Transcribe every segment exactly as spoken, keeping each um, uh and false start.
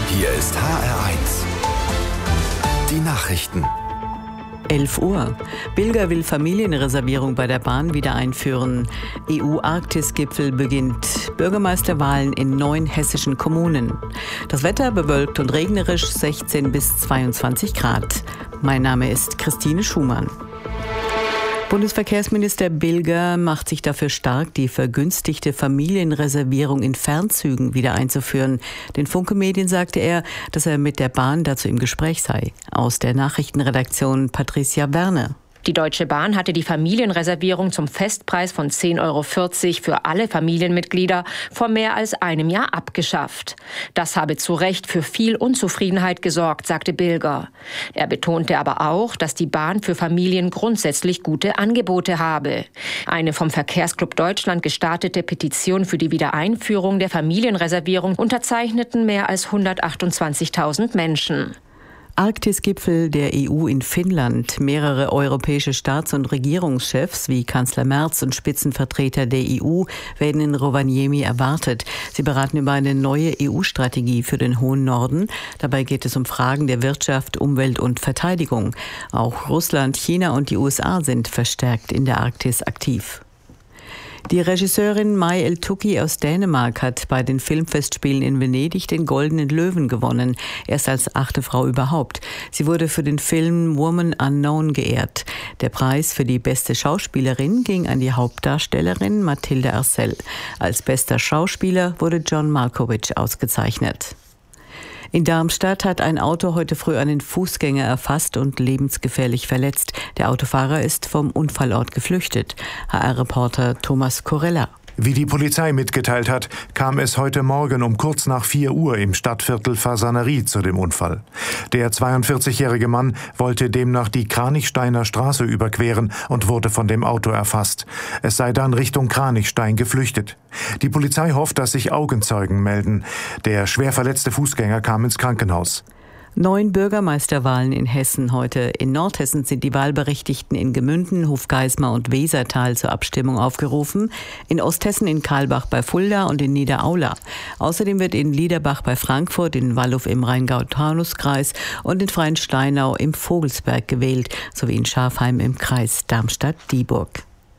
Hier ist H R eins. Die Nachrichten. elf Uhr. Bilger will Familienreservierung bei der Bahn wieder einführen. E U-Arktis-Gipfel beginnt. Bürgermeisterwahlen in neun hessischen Kommunen. Das Wetter bewölkt und regnerisch, sechzehn bis zweiundzwanzig Grad. Mein Name ist Christine Schumann. Bundesverkehrsminister Bilger macht sich dafür stark, die vergünstigte Familienreservierung in Fernzügen wieder einzuführen. Den Funke-Medien sagte er, dass er mit der Bahn dazu im Gespräch sei. Aus der Nachrichtenredaktion Patricia Werner. Die Deutsche Bahn hatte die Familienreservierung zum Festpreis von zehn Euro vierzig für alle Familienmitglieder vor mehr als einem Jahr abgeschafft. Das habe zu Recht für viel Unzufriedenheit gesorgt, sagte Bilger. Er betonte aber auch, dass die Bahn für Familien grundsätzlich gute Angebote habe. Eine vom Verkehrsclub Deutschland gestartete Petition für die Wiedereinführung der Familienreservierung unterzeichneten mehr als hundertachtundzwanzigtausend Menschen. Arktis-Gipfel der E U in Finnland. Mehrere europäische Staats- und Regierungschefs wie Kanzler Merz und Spitzenvertreter der E U werden in Rovaniemi erwartet. Sie beraten über eine neue E U-Strategie für den hohen Norden. Dabei geht es um Fragen der Wirtschaft, Umwelt und Verteidigung. Auch Russland, China und die U S A sind verstärkt in der Arktis aktiv. Die Regisseurin Mai El-Touki aus Dänemark hat bei den Filmfestspielen in Venedig den Goldenen Löwen gewonnen, erst als achte Frau überhaupt. Sie wurde für den Film Woman Unknown geehrt. Der Preis für die beste Schauspielerin ging an die Hauptdarstellerin Mathilde Arcel. Als bester Schauspieler wurde John Malkovich ausgezeichnet. In Darmstadt hat ein Auto heute früh einen Fußgänger erfasst und lebensgefährlich verletzt. Der Autofahrer ist vom Unfallort geflüchtet. H R-Reporter Thomas Corella. Wie die Polizei mitgeteilt hat, kam es heute Morgen um kurz nach vier Uhr im Stadtviertel Fasanerie zu dem Unfall. Der zweiundvierzigjährige Mann wollte demnach die Kranichsteiner Straße überqueren und wurde von dem Auto erfasst. Es sei dann Richtung Kranichstein geflüchtet. Die Polizei hofft, dass sich Augenzeugen melden. Der schwer verletzte Fußgänger kam ins Krankenhaus. Neun Bürgermeisterwahlen in Hessen heute. In Nordhessen sind die Wahlberechtigten in Gemünden, Hofgeismar und Wesertal zur Abstimmung aufgerufen. In Osthessen in Karlbach bei Fulda und in Niederaula. Außerdem wird in Liederbach bei Frankfurt, in Walluff im Rheingau-Taunus-Kreis und in Freiensteinau im Vogelsberg gewählt, sowie in Schafheim im Kreis Darmstadt-Dieburg.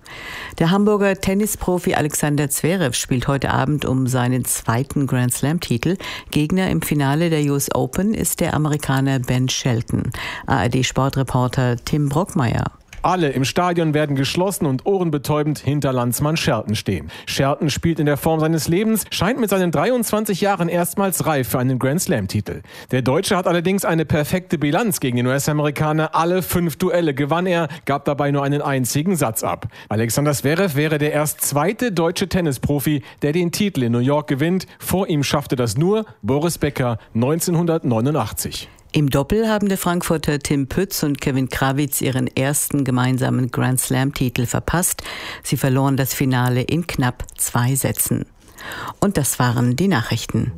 Der Hamburger Tennisprofi Alexander Zverev spielt heute Abend um seinen zweiten Grand-Slam-Titel. Gegner im Finale der U S Open ist der Amerikaner Ben Shelton. A R D-Sportreporter Tim Brockmeier. Alle im Stadion werden geschlossen und ohrenbetäubend hinter Landsmann Shelton stehen. Shelton spielt in der Form seines Lebens, scheint mit seinen dreiundzwanzig Jahren erstmals reif für einen Grand-Slam-Titel. Der Deutsche hat allerdings eine perfekte Bilanz gegen den U S-Amerikaner. Alle fünf Duelle gewann er, gab dabei nur einen einzigen Satz ab. Alexander Zverev wäre der erst zweite deutsche Tennisprofi, der den Titel in New York gewinnt. Vor ihm schaffte das nur Boris Becker neunzehnhundertneunundachtzig. Im Doppel haben der Frankfurter Tim Pütz und Kevin Krawitz ihren ersten gemeinsamen Grand-Slam-Titel verpasst. Sie verloren das Finale in knapp zwei Sätzen. Und das waren die Nachrichten.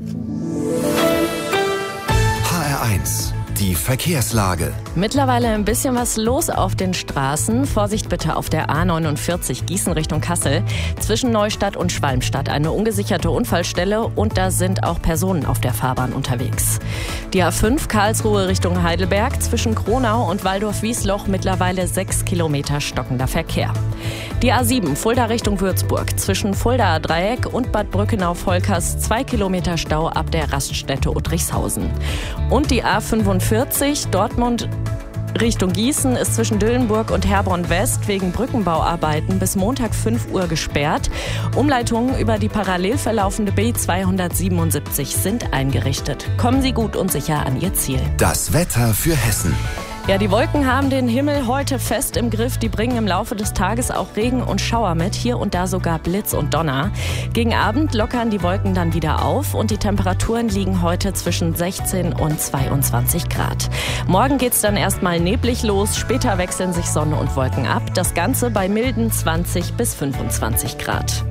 H R eins. Die Verkehrslage. Mittlerweile ein bisschen was los auf den Straßen. Vorsicht bitte auf der A neunundvierzig Gießen Richtung Kassel. Zwischen Neustadt und Schwalmstadt eine ungesicherte Unfallstelle und da sind auch Personen auf der Fahrbahn unterwegs. Die A fünf Karlsruhe Richtung Heidelberg zwischen Kronau und Waldorf-Wiesloch mittlerweile sechs Kilometer stockender Verkehr. Die A sieben Fulda Richtung Würzburg zwischen Fuldaer Dreieck und Bad Brückenau-Volkers zwei Kilometer Stau ab der Raststätte Uttrichshausen. Und die A fünfundvierzig Dortmund Richtung Gießen ist zwischen Dillenburg und Herborn West wegen Brückenbauarbeiten bis Montag fünf Uhr gesperrt. Umleitungen über die parallel verlaufende B zweihundertsiebenundsiebzig sind eingerichtet. Kommen Sie gut und sicher an Ihr Ziel. Das Wetter für Hessen. Ja, die Wolken haben den Himmel heute fest im Griff. Die bringen im Laufe des Tages auch Regen und Schauer mit, hier und da sogar Blitz und Donner. Gegen Abend lockern die Wolken dann wieder auf und die Temperaturen liegen heute zwischen sechzehn und zweiundzwanzig Grad. Morgen geht's dann erstmal neblig los, später wechseln sich Sonne und Wolken ab. Das Ganze bei milden zwanzig bis fünfundzwanzig Grad.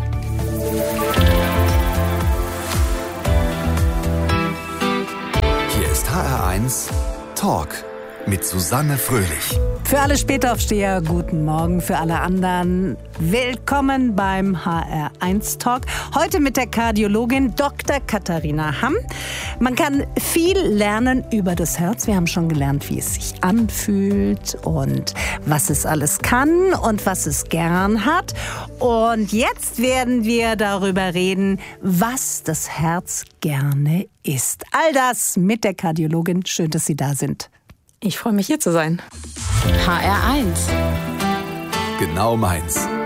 Hier ist H R eins Talk. mit Susanne Fröhlich. Für alle Spätaufsteher, guten Morgen. Für alle anderen, willkommen beim H R eins Talk. Heute mit der Kardiologin Doktor Katharina Hamm. Man kann viel lernen über das Herz. Wir haben schon gelernt, wie es sich anfühlt und was es alles kann und was es gern hat. Und jetzt werden wir darüber reden, was das Herz gerne isst. All das mit der Kardiologin. Schön, dass Sie da sind. Ich freue mich, hier zu sein. H R eins. Genau meins.